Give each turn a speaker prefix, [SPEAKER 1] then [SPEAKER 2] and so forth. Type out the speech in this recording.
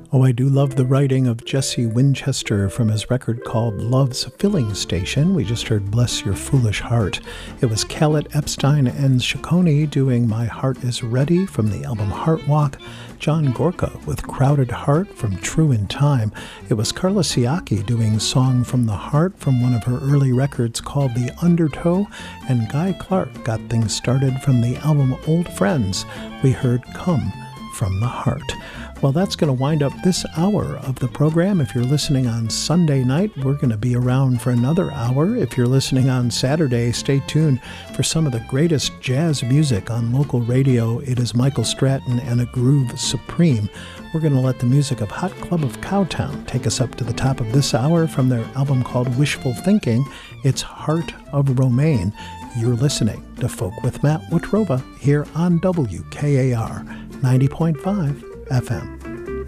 [SPEAKER 1] Oh, I do love the writing of Jesse Winchester from his record called Love's Filling Station. We just heard Bless Your Foolish Heart. It was Khaled Epstein and Shakoni doing My Heart Is Ready from the album Heart Walk. John Gorka with Crowded Heart from True in Time. It was Carla Siaki doing Song from the Heart from one of her early records called The Undertow. And Guy Clark got things started from the album Old Friends. We heard Come from the Heart. Well, that's going to wind up this hour of the program. If you're listening on Sunday night, we're going to be around for another hour. If you're listening on Saturday, stay tuned for some of the greatest jazz music on local radio. It is Michael Stratton and A Groove Supreme. We're going to let the music of Hot Club of Cowtown take us up to the top of this hour from their album called Wishful Thinking. It's Heart of Romaine. You're listening to Folk with Matt Wotroba here on WKAR 90.5 FM.